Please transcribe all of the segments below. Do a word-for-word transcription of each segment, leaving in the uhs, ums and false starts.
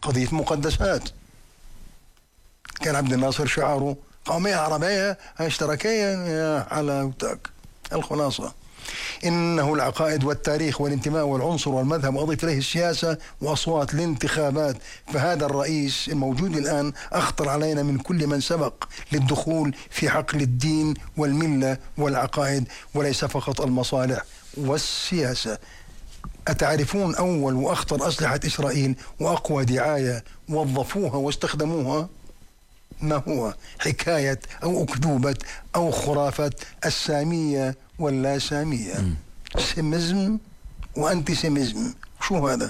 قضية مقدسات. كان عبد الناصر شعاره قومية عربية اشتراكية يا حلاوتك. الخلاصة إنه العقائد والتاريخ والانتماء والعنصر والمذهب وأضيف إليه السياسة وأصوات الانتخابات. فهذا الرئيس الموجود الآن أخطر علينا من كل من سبق للدخول في حقل الدين والملة والعقائد وليس فقط المصالح والسياسة. أتعرفون أول وأخطر أسلحة إسرائيل وأقوى دعاية وظفوها واستخدموها ما هو؟ حكاية أو أكذوبة أو خرافة السامية واللا سامية. سيمزم وأنتي سيمزم. شو هذا؟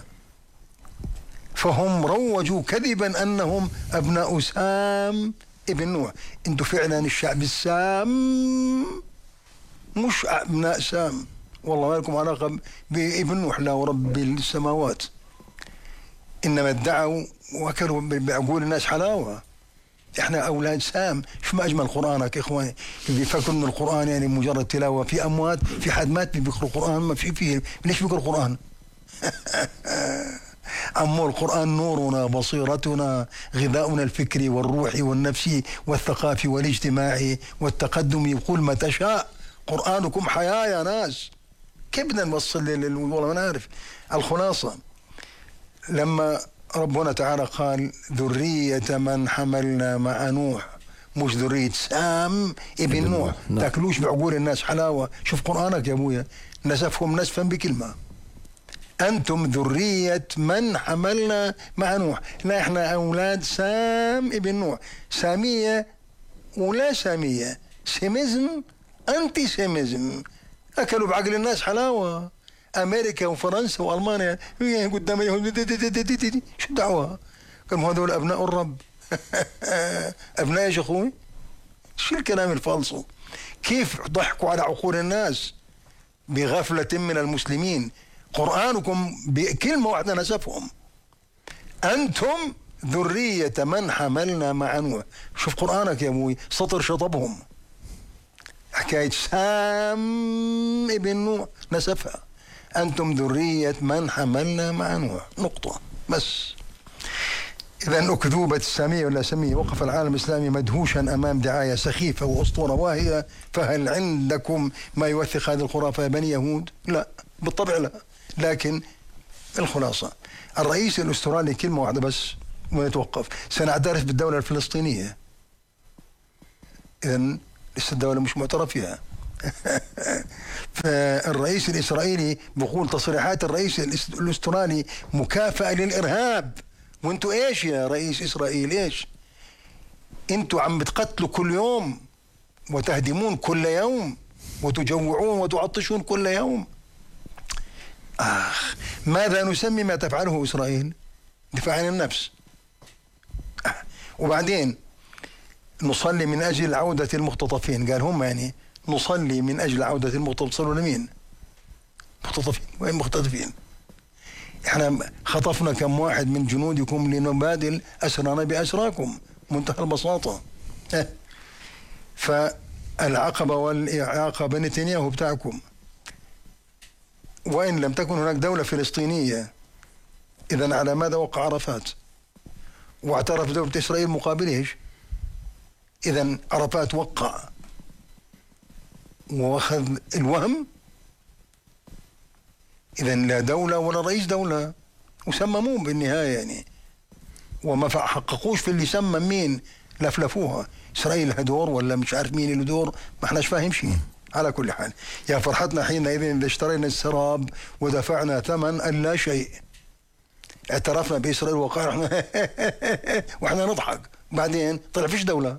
فهم روجوا كذبا أنهم أبناء سام ابن نوح. أنتم فعلا الشعب السام مش أبناء سام. والله ما لكم علاقة بابن نوح لا ورب السماوات. إنما ادعوا وأكلوا بعقول الناس حلاوة. احنا اولاد سام. شو ما اجمل قرانك يا اخواني. بيفكروا ان القران يعني مجرد تلاوه. في اموات في حد مات بيقرأ قران ما في فيه. ليش بيقرأ قران؟ عمو القران نورنا بصيرتنا غذاؤنا الفكري والروحي والنفسي والثقافي والاجتماعي والتقدمي. يقول ما تشاء. قرانكم حياه يا ناس. كيف بدنا نوصل والله ما نعرف. الخلاصه لما ربنا تعالى قال ذرية من حملنا مع نوح مش ذرية سام ابن نوح. نعم. تاكلوش بعقول الناس حلاوة. شوف قرآنك يا ابويا نسفهم نسفا بكلمة. أنتم ذرية من حملنا مع نوح. لا احنا أولاد سام ابن نوح. سامية ولا سامية. سيمزم أنتي سيمزم. أكلوا بعقل الناس حلاوة. أمريكا وفرنسا وألمانيا قدام اليهود. شو الدعوة؟ قالوا هذول أبناء الرب. أبناء يا أخوي. شو الكلام الفالصو؟ كيف ضحكوا على عقول الناس بغفلة من المسلمين. قرآنكم بكلمة واحدة نسفهم. أنتم ذرية من حملنا مع نوح. شوف قرآنك يا أبوي سطر شطبهم. حكاية سام ابن نوح نسفها. أنتم ذرية من حملنا مع نوح. نقطة بس. إذا أكذوبة السامية ولا سامية. وقف العالم الإسلامي مدهوشا أمام دعاية سخيفة وأسطورة واهية. فهل عندكم ما يوثق هذه الخرافة يا بني يهود؟ لا بالطبع لا. لكن الخلاصة الرئيس الأسترالي كلمة واحدة بس ونتوقف. سنعترف بالدولة الفلسطينية. إذن لسه الدولة مش معترف فيها. فالرئيس الإسرائيلي بيقول تصريحات الرئيس الأسترالي مكافأة للإرهاب. وانتوا ايش يا رئيس إسرائيل ايش؟ انتوا عم بتقتلوا كل يوم وتهدمون كل يوم وتجوعون وتعطشون كل يوم. آخ ماذا نسمي ما تفعله إسرائيل؟ دفاع عن النفس. آه. وبعدين نصلي من أجل عودة المختطفين. قال هم يعني نصلي من أجل عودة المختطفين. صلوا لمين؟ مختطفين. وين مختطفين؟ احنا خطفنا كم واحد من جنودكم لنبادل أسرانا بأسراكم. منتهى البساطة. اه. فالعقبة والإعاقة بنتنياهو بتاعكم. وإن لم تكن هناك دولة فلسطينية إذن على ماذا وقع عرفات؟ واعترف دولة إسرائيل مقابلهش. إذن عرفات وقع واخذ الوهم. إذن لا دولة ولا رئيس دولة. وسمموه بالنهاية يعني. وما حققوش في اللي سمم مين. لفلفوها. إسرائيل هدور ولا مش عارف مين اللي دور. ما احناش فاهم شيء. على كل حال يا فرحتنا حينئذ إذا اشترينا السراب ودفعنا ثمن اللا شيء. اعترفنا بإسرائيل وقال احنا واحنا نضحك. بعدين طلع فيش دولة.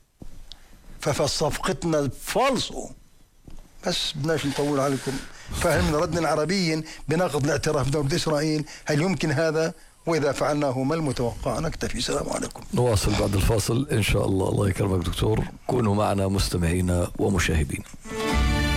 فصفقتنا فالصو. بس بدناش نطول عليكم. فهل من رد عربي بناقض الاعتراف بدولة إسرائيل؟ هل يمكن هذا؟ وإذا فعلناه ما المتوقع؟ نكتفي. السلام عليكم. نواصل بعد الفاصل إن شاء الله. الله يكرمك دكتور. كونوا معنا مستمعين ومشاهدين.